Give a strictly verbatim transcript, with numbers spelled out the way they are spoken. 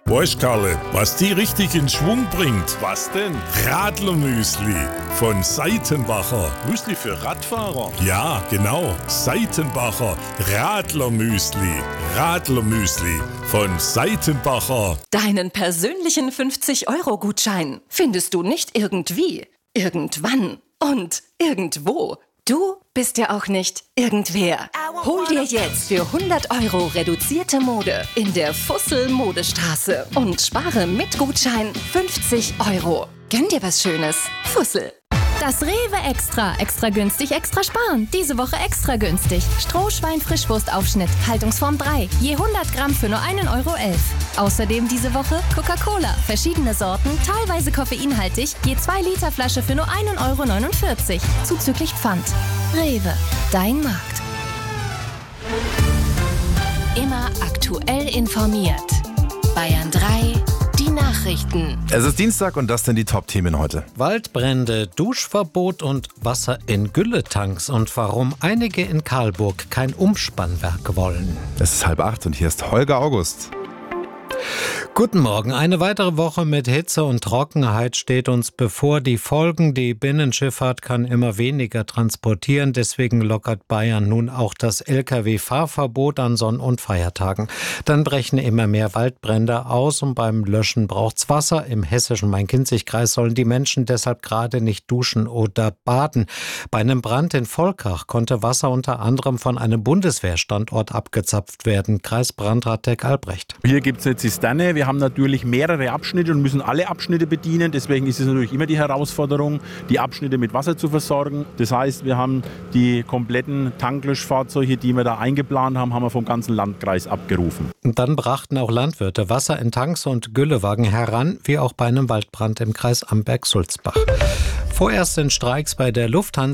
Weißt, Karle, was die richtig in Schwung bringt? Was denn? Radlermüsli von Seitenbacher. Müsli für Radfahrer? Ja, genau. Seitenbacher Radlermüsli. Radlermüsli von Seitenbacher. Deinen persönlichen fünfzig-Euro-Gutschein findest du nicht irgendwie, irgendwann und irgendwo. Du bist ja auch nicht irgendwer. Hol dir jetzt für hundert Euro reduzierte Mode in der Fussel-Modestraße und spare mit Gutschein fünfzig Euro. Gönn dir was Schönes. Fussel. Das Rewe Extra. Extra günstig, extra sparen. Diese Woche extra günstig. Strohschwein-Frischwurstaufschnitt. Haltungsform drei. Je hundert Gramm für nur einen Euro elf. Außerdem diese Woche Coca-Cola. Verschiedene Sorten, teilweise koffeinhaltig. Je zwei Liter Flasche für nur einen Euro neunundvierzig. Zuzüglich Pfand. Rewe. Dein Markt. Immer aktuell informiert. Bayern drei. Die Nachrichten. Es ist Dienstag und das sind die Top-Themen heute. Waldbrände, Duschverbot und Wasser in Gülletanks und warum einige in Karlburg kein Umspannwerk wollen. Es ist halb acht und hier ist Holger August. Guten Morgen. Eine weitere Woche mit Hitze und Trockenheit steht uns bevor. Die Folgen, die Binnenschifffahrt kann immer weniger transportieren. Deswegen lockert Bayern nun auch das L K W-Fahrverbot an Sonn- und Feiertagen. Dann brechen immer mehr Waldbrände aus und beim Löschen braucht's Wasser. Im hessischen Main-Kinzig-Kreis sollen die Menschen deshalb gerade nicht duschen oder baden. Bei einem Brand in Volkach konnte Wasser unter anderem von einem Bundeswehrstandort abgezapft werden. Kreisbrandrat Dirk Albrecht. Hier gibt es eine Zisterne. Wir haben natürlich mehrere Abschnitte und müssen alle Abschnitte bedienen. Deswegen ist es natürlich immer die Herausforderung, die Abschnitte mit Wasser zu versorgen. Das heißt, wir haben die kompletten Tanklöschfahrzeuge, die wir da eingeplant haben, haben wir vom ganzen Landkreis abgerufen. Und dann brachten auch Landwirte Wasser in Tanks und Güllewagen heran, wie auch bei einem Waldbrand im Kreis Amberg-Sulzbach. Vorerst sind Streiks bei der Lufthansa